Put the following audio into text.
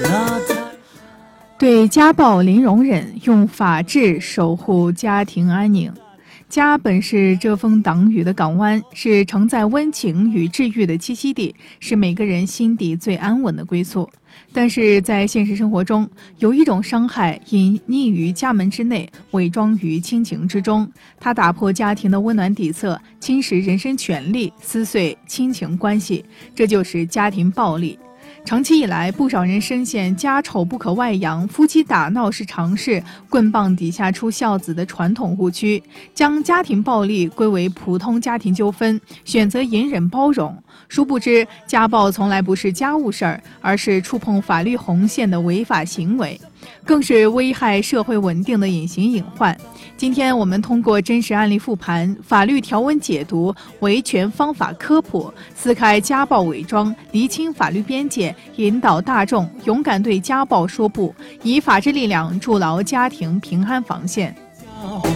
对家暴零容忍，用法治守护家庭安宁。家本是遮风挡雨的港湾，是承载温情与治愈的栖息地，是每个人心底最安稳的归宿。但是在现实生活中，有一种伤害隐匿于家门之内，伪装于亲情之中，它打破家庭的温暖底色，侵蚀人身权利，撕碎亲情关系，这就是家庭暴力。长期以来，不少人深陷家丑不可外扬，夫妻打闹是常事，棍棒底下出孝子的传统误区，将家庭暴力归为普通家庭纠纷，选择隐忍包容。殊不知，家暴从来不是家务事儿，而是触碰法律红线的违法行为，更是危害社会稳定的隐形隐患。今天我们通过真实案例复盘、法律条文解读、维权方法科普，撕开家暴伪装，厘清法律边界，引导大众勇敢对家暴说不，以法治力量筑牢家庭平安防线。